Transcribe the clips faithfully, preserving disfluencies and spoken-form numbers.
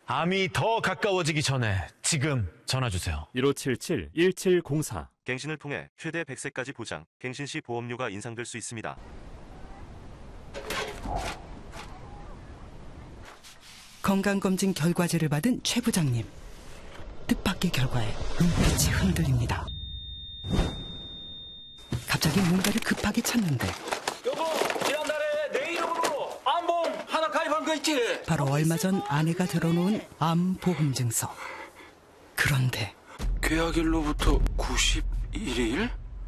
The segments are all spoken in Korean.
암이 더 가까워지기 전에 지금 전화주세요. 일오칠칠 일칠공사. 갱신을 통해 최대 백 세까지 보장, 갱신 시 보험료가 인상될 수 있습니다. 건강검진 결과지를 받은 최 부장님. 뜻밖의 결과에 눈빛이 흔들립니다. 갑자기 뭔가를 급하게 찾는데 여보, 지난달에 내 이름으로 암보험 하나 가입한 거 있지? 바로 얼마 전 아내가 들어놓은 암보험증서. 그런데 계약일로부터 구십일 일?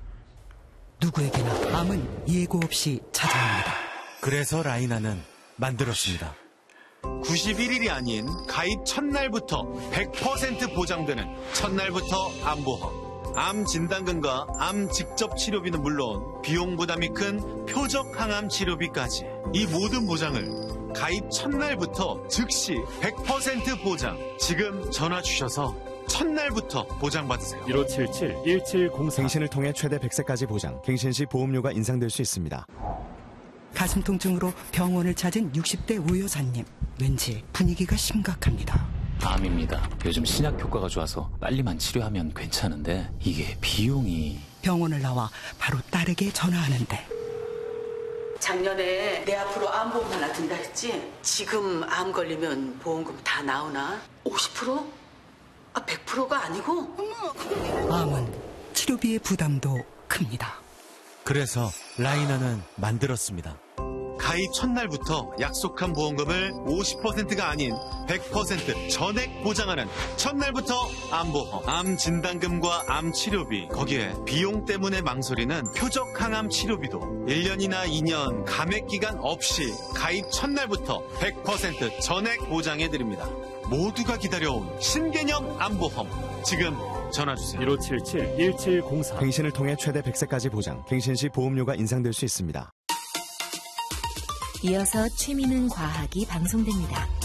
누구에게나 암은 예고 없이 찾아옵니다. 그래서 라이나는 만들었습니다. 구십일 일이 아닌 가입 첫날부터 백 퍼센트 보장되는 첫날부터 암보험. 암 진단금과 암 직접 치료비는 물론 비용 부담이 큰 표적 항암 치료비까지 이 모든 보장을 가입 첫날부터 즉시 백 퍼센트 보장. 지금 전화 주셔서 첫날부터 보장받으세요. 일오칠칠 일칠공사. 갱신을 통해 최대 백 세까지 보장, 갱신 시 보험료가 인상될 수 있습니다. 가슴 통증으로 병원을 찾은 육십 대 우 여사님. 왠지 분위기가 심각합니다. 암입니다. 요즘 신약 효과가 좋아서 빨리만 치료하면 괜찮은데 이게 비용이... 병원을 나와 바로 딸에게 전화하는데 작년에 내 앞으로 암보험 하나 든다 했지? 지금 암 걸리면 보험금 다 나오나? 오십 퍼센트? 아, 백 퍼센트가 아니고? 암은 치료비의 부담도 큽니다. 그래서 라이나는 만들었습니다. 가입 첫날부터 약속한 보험금을 오십 퍼센트가 아닌 백 퍼센트 전액 보장하는 첫날부터 암보험. 암 진단금과 암 치료비, 거기에 비용 때문에 망설이는 표적 항암 치료비도 일 년이나 이 년 감액 기간 없이 가입 첫날부터 백 퍼센트 전액 보장해드립니다. 모두가 기다려온 신개념 암보험. 지금 전화주세요. 일오칠칠 일칠공사. 갱신을 통해 최대 백 세까지 보장, 갱신 시 보험료가 인상될 수 있습니다. 이어서 취미는 과학이 방송됩니다.